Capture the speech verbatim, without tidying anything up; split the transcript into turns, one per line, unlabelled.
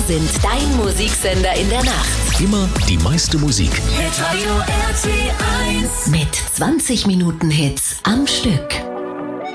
sind dein Musiksender in der Nacht.
Immer die meiste Musik.
Hit Radio R T eins. Mit zwanzig Minuten Hits am Stück.